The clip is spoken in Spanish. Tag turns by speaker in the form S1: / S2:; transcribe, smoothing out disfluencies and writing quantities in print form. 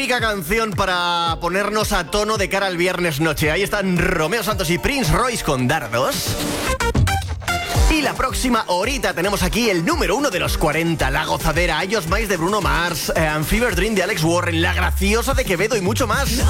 S1: típica canción para ponernos a tono de cara al viernes noche. Ahí están Romeo Santos y Prince Royce con Dardos. Y la próxima horita tenemos aquí el número 1 de los 40, La Gozadera, I Just Mice de Bruno Mars, Fever Dream de Alex Warren, La Graciosa de Quevedo y mucho más.